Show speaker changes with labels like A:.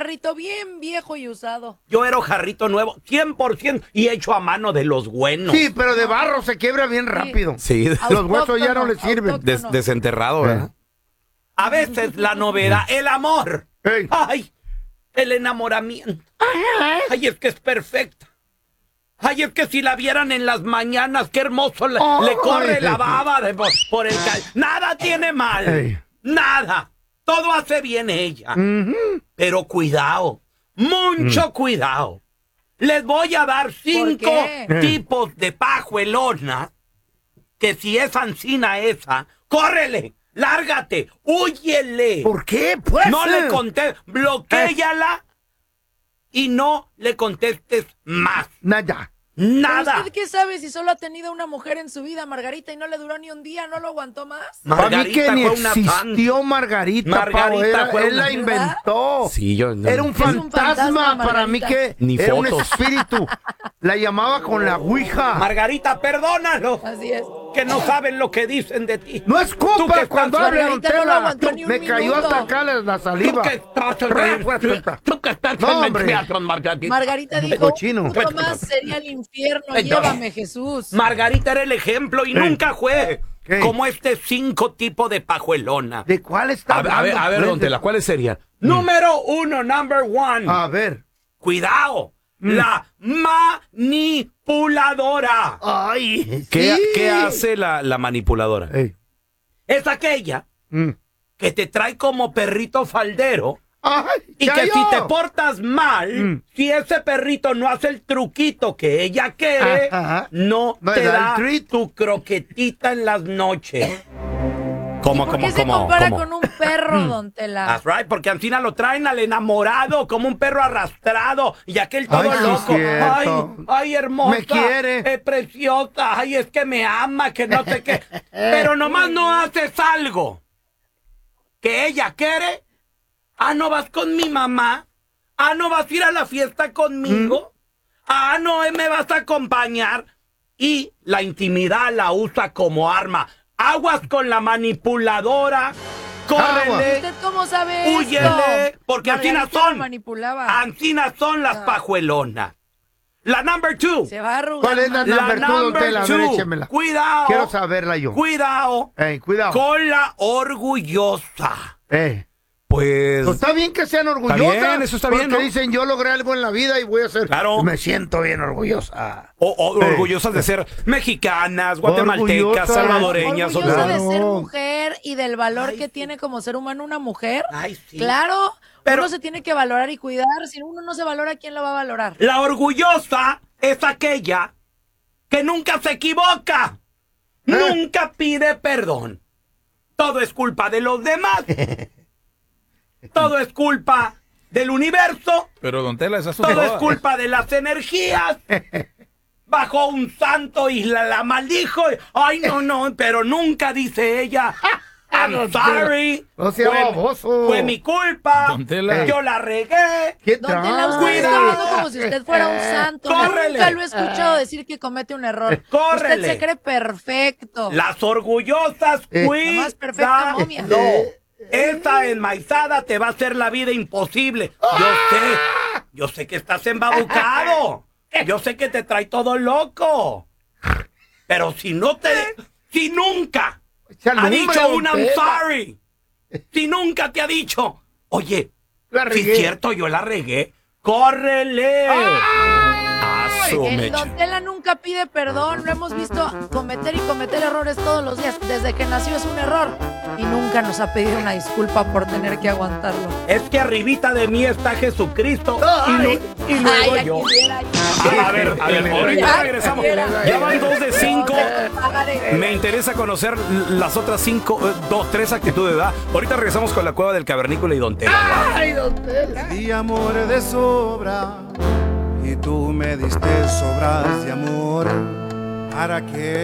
A: jarrito bien viejo y usado.
B: Yo era jarrito nuevo, 100% y hecho a mano de los buenos.
C: Sí, pero de barro se quiebra bien rápido.
D: Sí,
C: Los huesos ya no le sirven.
D: desenterrado, ¿verdad?
B: A veces la novedad, el amor.
C: Ey.
B: Ay, el enamoramiento. Ay, es que es perfecta. Ay, es que si la vieran en las mañanas, qué hermoso le corre la baba por el Nada tiene mal.
C: Ey.
B: Nada. Todo hace bien ella. Pero cuidado. Mucho cuidado. Les voy a dar 5
A: qué?
B: tipos de pajuelona que si es ancina esa, ¡córrele! ¡Lárgate! ¡Húyele!
C: ¿Por qué? Pues.
B: No le contestes, bloquéala y no le contestes más.
C: Nada.
A: ¿Pero
B: Nada.
A: usted qué sabe si solo ha tenido una mujer en su vida, Margarita, y no le duró ni un día, no lo aguantó más?
C: Para mí que ni
B: fue una
C: existió Margarita,
B: Margarita
C: Pau,
B: fue
C: él
B: una-
C: la inventó.
D: Sí, yo...
C: Era un fantasma para mí que
D: Ni
C: era un
D: fotos.
C: espíritu. La llamaba con la ouija.
B: Margarita, perdónalo.
A: Así es.
B: Que no saben lo que dicen de ti.
C: No es
B: Tú
C: culpa
B: que
C: cuando
B: estás-
C: hable Don
A: Margarita no lo
C: Tela.
A: aguantó ni un
C: Me cayó
A: minuto.
C: hasta acá la saliva.
B: Tú que estás
C: No,
B: en el
C: hombre.
B: teatro, Margarita.
A: Margarita dijo,
C: cochino.
A: uno más sería el infierno,
B: Entonces-
A: llévame Jesús.
B: Margarita era el ejemplo y nunca fue
C: ¿Qué?
B: como este 5 tipos de pajuelona.
C: ¿De cuál está
D: A ver,
C: hablando?
D: a ver,
C: pues?
D: Don Tela, ¿cuáles serían?
B: Número 1, number 1.
C: A ver.
B: Cuidado. La manipuladora.
C: Ay,
D: ¿Qué,
C: sí.
D: qué hace la manipuladora?
C: Ey.
B: Es aquella
C: Mm.
B: que te trae como perrito faldero.
C: Ay,
B: Y
C: ya
B: que
C: yo.
B: si te portas mal, si ese perrito no hace el truquito que ella quiere,
C: Ajá.
B: no
C: No
B: te
C: le da
B: da
C: el treat.
B: tu croquetita en las noches.
D: ¿Cómo,
A: ¿Por qué se compara con un perro, Don Tela?
B: That's right, porque Ancina lo traen al enamorado como un perro arrastrado y aquel todo
C: Ay, sí,
B: loco.
C: cierto.
B: Ay, hermosa.
C: Me quiere.
B: Es preciosa. Ay, es que me ama, que no sé qué. Pero nomás no haces algo que ella quiere. Ah, no vas con mi mamá. Ah, no vas a ir a la fiesta conmigo. Ah, no me vas a acompañar. Y la intimidad la usa como arma. Aguas con la manipuladora. Córrele.
A: ¿Usted cómo sabe
B: Húyele,
A: esto?
B: porque
A: Margarita
B: ancinas son.
A: lo manipulaba.
B: Ancinas son las pajuelonas. La number 2.
A: Se va a arrugar.
C: ¿Cuál es la
A: más.
C: number two, Don Tela? A ver,
B: 2.
C: échemela.
B: Cuidado.
C: Quiero saberla yo.
B: Cuidado.
C: Cuidado.
B: Con la orgullosa.
D: Pues...
C: Pues está bien que sean orgullosas.
D: Está bien, eso está
C: porque
D: bien, ¿no?
C: dicen, yo logré algo en la vida y voy a ser...
B: Claro.
C: Me siento bien orgullosa.
D: orgullosas de ser mexicanas, guatemaltecas,
C: Orgullosas.
D: salvadoreñas.
A: Orgullosa
C: Claro.
A: de ser mujer y del valor que tiene como ser humano una mujer.
B: Ay, sí.
A: Claro,
B: Pero-
A: uno se tiene que valorar y cuidar. Si uno no se valora, ¿quién lo va a valorar?
B: La orgullosa es aquella que nunca se equivoca. Nunca pide perdón. Todo es culpa de los demás. Todo es culpa del universo.
D: Pero, Don Tela, esas son
B: Todo es
D: todas.
B: culpa de las energías. Bajó un santo y la maldijo. Ay, no, pero nunca dice ella. I'm sorry.
C: No sea baboso.
B: Fue mi culpa.
D: Don Tela.
B: Yo la regué.
C: ¿Qué
A: Don Tela,
C: traes?
A: usted está hablando como si usted fuera un santo.
B: Córrele.
A: Nunca lo he escuchado decir que comete un error.
B: Córrele.
A: Usted se cree perfecto.
B: Las orgullosas
A: La más perfecta momia.
B: No. Esa enmaizada te va a hacer la vida imposible. Yo sé que estás embabucado. Yo sé que te trae todo loco. Pero si nunca ha dicho un I'm sorry, si nunca te ha dicho, oye,
C: La
B: si
C: regué.
B: es cierto, yo la regué, córrele. Su
A: El
B: mecha.
A: Don Tela nunca pide perdón. Lo hemos visto cometer y cometer errores todos los días. Desde que nació es un error. Y nunca nos ha pedido una disculpa por tener que aguantarlo.
B: Es que arribita de mí está Jesucristo y luego
A: Ay,
B: yo.
A: ya quisiera yo.
D: A ver, ahorita regresamos. Ya van 2 de 5.
A: Padre.
D: Me interesa conocer las otras 3 actitudes, ¿verdad? Ahorita regresamos con la cueva del cavernícola y Don Tela.
C: Ay, Don Tela.
E: Di amor de sobra y tú me diste sobras de amor. ¿Para qué?